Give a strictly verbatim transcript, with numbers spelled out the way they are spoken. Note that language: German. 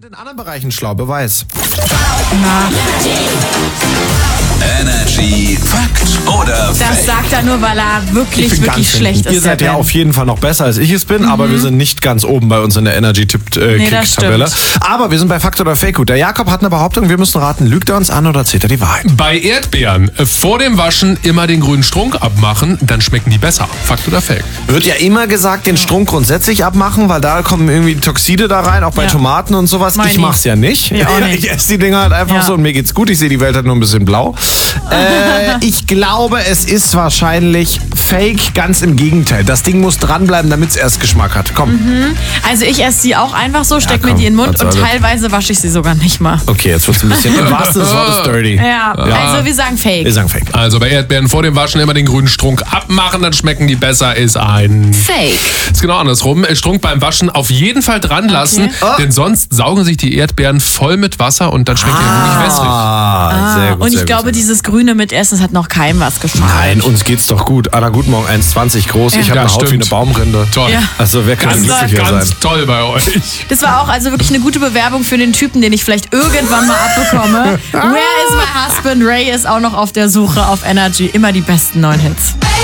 sind in anderen Bereichen schlau, Beweis. Energy Fakt oder Das Fake? sagt er nur, weil er wirklich, Ich bin wirklich ganz schlecht hinten. ist. Ihr seid der ja Ben. auf jeden Fall noch besser, als ich es bin, aber wir sind nicht ganz oben bei uns in der Nee, das Energy-Tipp-Tabelle. aber wir sind bei Fakt oder Fake. Gut, der Jakob hat eine Behauptung, wir müssen raten, lügt er uns an oder erzählt er die Wahrheit? Bei Erdbeeren äh, vor dem Waschen immer den grünen Strunk abmachen, dann schmecken die besser. Fakt oder Fake? Wird ja immer gesagt, den Strunk grundsätzlich abmachen, weil da kommen irgendwie Toxide da rein, auch bei Ja. Tomaten und sowas. Mein ich ich. mach's ja nicht. Ich auch nicht. Ich esse die Dinger halt einfach Ja. so und mir geht's gut. Ich sehe, die Welt hat nur ein bisschen blau. äh, ich glaube, es ist wahrscheinlich Fake, ganz im Gegenteil. Das Ding muss dranbleiben, damit es erst Geschmack hat. Komm. Also ich esse sie auch einfach so, steck komm, mir die in den Mund was und soll das? teilweise wasche ich sie sogar nicht mal. Okay, jetzt wird's ein bisschen im wahrsten Sinne des Wortes dirty. Ja, also wir sagen Fake. Wir sagen Fake. Also bei Erdbeeren vor dem Waschen immer den grünen Strunk abmachen, dann schmecken die besser, ist ein... Fake. Ist genau andersrum. Strunk beim Waschen auf jeden Fall dran lassen, Okay. denn sonst saugen sich die Erdbeeren voll mit Wasser und dann schmeckt die wirklich wässrig. Ah, sehr gut. Und ich sehr glaube, gut. dieses Grüne mit Essen, das hat noch keinem was geschadet. Nein, uns geht's doch gut. Anna, guten Morgen, eins Komma zwanzig groß. Ich habe Ja, eine Haut wie stimmt. eine Baumrinde. Toll. Ja. Also wer kann Ganz, glücklicher ganz sein? toll bei euch. Das war auch also wirklich eine gute Bewerbung für den Typen, den ich vielleicht irgendwann mal abbekomme. Where is my husband? Ray ist auch noch auf der Suche auf Energy. Immer die besten neuen Hits.